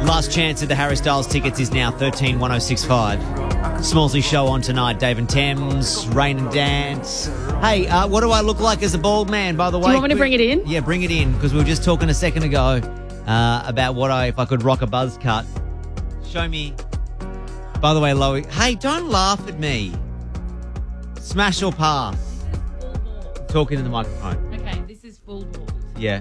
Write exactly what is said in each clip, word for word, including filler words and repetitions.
Last chance at the Harry Styles tickets is now thirteen one oh six five. Smallsy show on tonight. Dave and Thames, Rain and Dance. Hey, uh, what do I look like as a bald man, by the way? Do you want me to bring it in? Yeah, bring it in, because we were just talking a second ago uh, about what I if I could rock a buzz cut. Show me. By the way, Loie, hey, don't laugh at me. Smash or pass? This is full ball. Talking to the microphone. Okay, this is full ball. Yeah.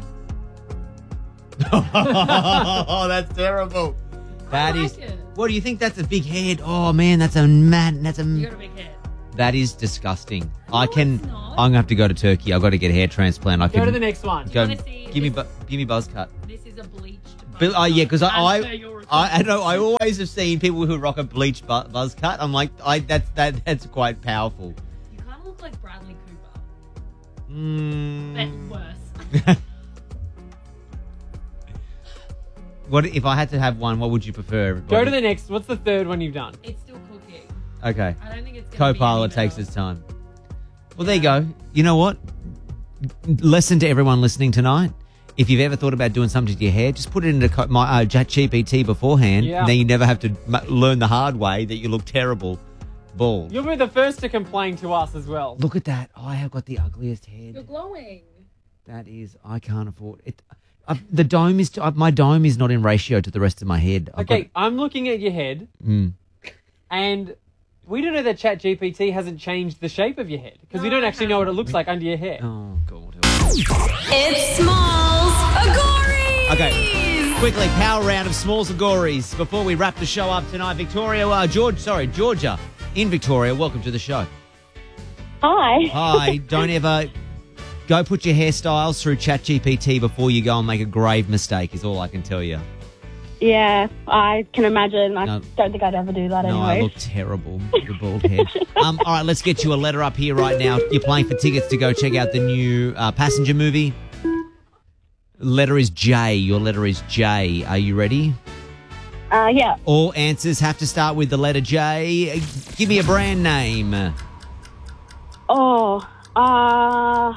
Oh, that's terrible. That I is. like it. What do you think? That's a big head. Oh man, that's a man. That's a. You got a big head. That is disgusting. No, I can. it's not. I'm gonna have to go to Turkey. I've got to get a hair transplant. I Go can to the next one. Go. wanna see Give me. this- bu- Give me buzz cut. This is a bleached. But, buzz oh yeah, cut, because I, as per I, your I, I request. know. I always have seen people who rock a bleached bu- buzz cut. I'm like, I that's that that's quite powerful. You kind of look like Bradley Cooper, Mm. but worse. What if I had to have one? What would you prefer? Everybody? Go to the next. What's the third one you've done? It's still cooking. Okay. I don't think it's gonna be Co-pilot any takes better. its time. Well, there you go. You know what? Lesson to everyone listening tonight. If you've ever thought about doing something to your hair, just put it into co- my uh, ChatGPT beforehand. Yeah. And then you never have to m- learn the hard way that you look terrible bald. You'll be the first to complain to us as well. Look at that. I have got the ugliest head. You're glowing. That is, I can't afford it. Uh, the dome is, uh, my dome is not in ratio to the rest of my head. I've Okay, got- I'm looking at your head, Mm. and we don't know that ChatGPT hasn't changed the shape of your head because we No, don't I actually know what it looks like under your hair. Oh, God. It's Smalls Agori. Okay, quickly, power round of Smalls and Gories before we wrap the show up tonight. Victoria, uh, George, sorry, Georgia in Victoria, welcome to the show. Hi. Hi, don't ever go put your hairstyles through ChatGPT before you go and make a grave mistake is all I can tell you. Yeah, I can imagine. I No. don't think I'd ever do that No, I anyway. look terrible, the bald head. Um, all right, let's get you a letter up here right now. You're playing for tickets to go check out the new uh, Passenger movie. Letter is J. Your letter is J. Are you ready? Uh, yeah. All answers have to start with the letter J. Give me a brand name. Oh, uh,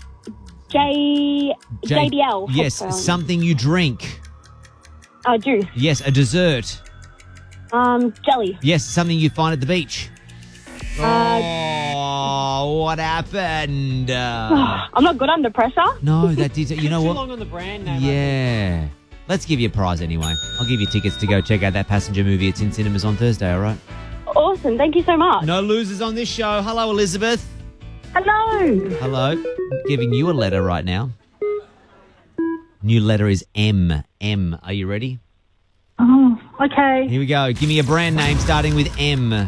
J, J- J B L. Yes, Um, something you drink. Oh, juice. Yes, a dessert. Um, jelly. Yes, something you find at the beach. Uh, Oh, what happened? Uh, I'm not good under pressure. no, that did. You know Too what? long on the brand name. Yeah. Let's give you a prize anyway. I'll give you tickets to go check out that Passenger movie. It's in cinemas on Thursday, all right? Awesome. Thank you so much. No losers on this show. Hello, Elizabeth. Hello. Hello. Giving you a letter right now. New letter is M. M. Are you ready? Oh, okay. Here we go. Give me a brand name starting with M.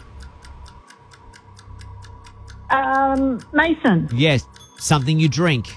Um, Mason. Yes. Something you drink.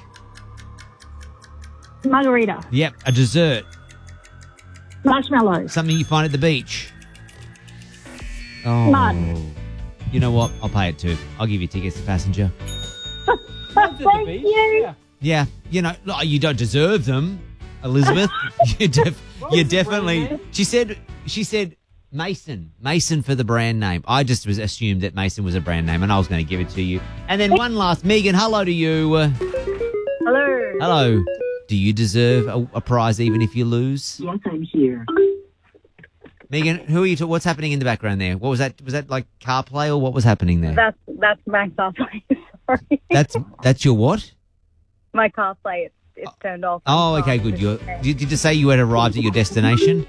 Margarita. Yep. A dessert. Marshmallows. Something you find at the beach. Oh. Mud. You know what? I'll pay it too. I'll give you tickets to Passenger. At the Thank beach? you. Yeah. Yeah. You know, look, you don't deserve them, Elizabeth. you def- What you was the brand definitely. name? She said. She said Mason. Mason for the brand name. I just was assumed that Mason was a brand name, and I was going to give it to you. And then one last, Megan. Hello to you. Uh, Hello. hello. Do you deserve a, a prize even if you lose? Yes, I'm here. Megan, who are you? To- what's happening in the background there? What was that? Was that like CarPlay or what was happening there? That's that's my car play. Sorry. That's that's your what? My car play. It's, it's turned off. Oh, okay, good. You're, did, did you say you had arrived at your destination?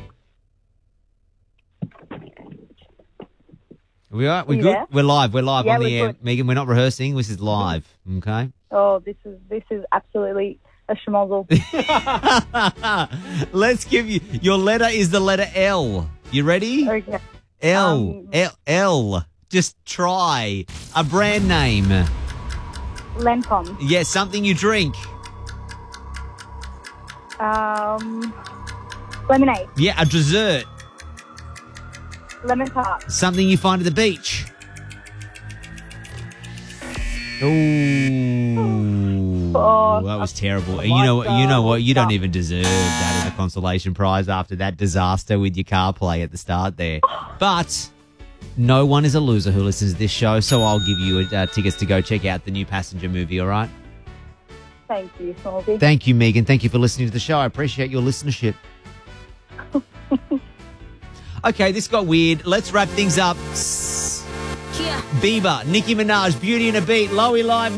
We are. We're You good. there? We're live. We're live Yeah, on the we're air, good. Megan. We're not rehearsing. This is live. Okay. Oh, this is this is absolutely a schmozzle. Let's give you your letter. Is the letter L? You ready? Okay. L. Um, L. L. Just try a brand name. Lancome. Yes, something you drink. Um, lemonade. Yeah, a dessert. Lemon tart. Something you find at the beach. Ooh, Oh, that was terrible. I And you know like what? You know what? You don't that. even deserve that as a consolation prize after that disaster with your car play at the start there. But no one is a loser who listens to this show, so I'll give you uh, tickets to go check out the new Passenger movie. All right? Thank you, Smallsy. Thank you, Megan. Thank you for listening to the show. I appreciate your listenership. Okay, this got weird. Let's wrap things up. Bieber, Nicki Minaj, Beauty and a Beat, Lowy Live.